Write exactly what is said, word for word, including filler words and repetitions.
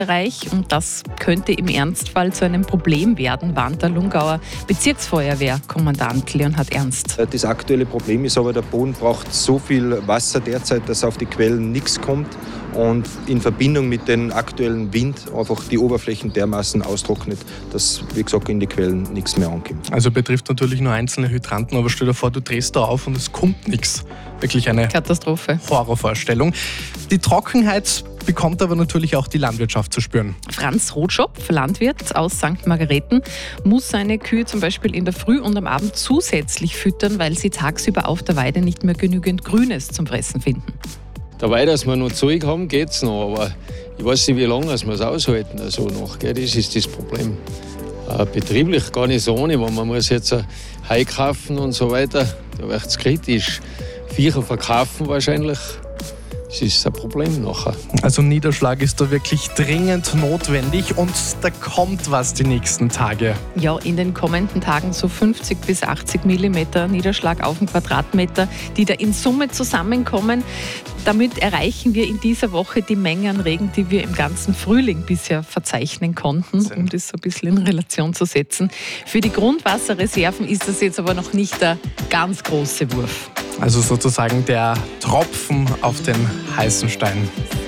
Bereich und das könnte im Ernstfall zu einem Problem werden, warnt der Lungauer Bezirksfeuerwehrkommandant Leonhard Ernst. Das aktuelle Problem ist aber, der Boden braucht so viel Wasser derzeit, dass auf die Quellen nichts kommt und in Verbindung mit dem aktuellen Wind einfach die Oberflächen dermaßen austrocknet, dass, wie gesagt, in die Quellen nichts mehr ankommt. Also betrifft natürlich nur einzelne Hydranten, aber stell dir vor, du drehst da auf und es kommt nichts. Wirklich eine Katastrophe. Horrorvorstellung. Die Trockenheit bekommt aber natürlich auch die Landwirtschaft zu spüren. Franz Rotschopf, Landwirt aus Sankt Margareten, muss seine Kühe zum Beispiel in der Früh und am Abend zusätzlich füttern, weil sie tagsüber auf der Weide nicht mehr genügend Grünes zum Fressen finden. Dabei, dass wir noch Zeug haben, geht es noch, aber ich weiß nicht, wie lange wir es aushalten. Also noch, gell? Das ist das Problem. Äh, betrieblich gar nicht so ohne, weil man muss jetzt Heu kaufen und so weiter. Da wird es kritisch. Viecher verkaufen wahrscheinlich. Das ist ein Problem nachher. Also Niederschlag ist da wirklich dringend notwendig und da kommt was die nächsten Tage. Ja, in den kommenden Tagen so fünfzig bis achtzig Millimeter Niederschlag auf den Quadratmeter, die da in Summe zusammenkommen. Damit erreichen wir in dieser Woche die Menge an Regen, die wir im ganzen Frühling bisher verzeichnen konnten, um das so ein bisschen in Relation zu setzen. Für die Grundwasserreserven ist das jetzt aber noch nicht der ganz große Wurf. Also sozusagen der Tropfen auf den heißen Stein.